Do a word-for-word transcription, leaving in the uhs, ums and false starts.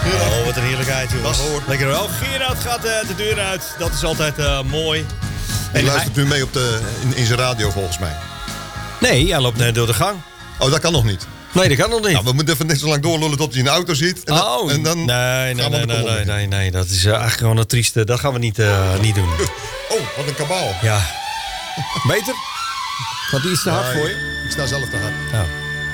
Oh, wat een heerlijkheid, jongens. Dag, hoor. Lekker wel. Gerard gaat uh, de deur uit. Dat is altijd uh, mooi. En hij luistert nu mee op de, in, in zijn radio, volgens mij. Nee, hij loopt net door de gang. Oh, dat kan nog niet. Nee, dat kan nog niet. Nou, we moeten even net zo lang doorlullen tot hij in de auto zit. En dan, oh, en dan nee, nee, gaan we nee, de nee, kolom nee, in. nee, nee. Dat is uh, eigenlijk gewoon een trieste. Dat gaan we niet, uh, niet doen. Oh, wat een kabaal. Ja. Beter? Gaat die iets te hard Nee, voor je? Ik sta zelf te hard. Nou.